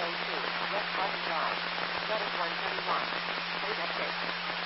Highway 2, West Martin Drive. Notice 131. Please exit.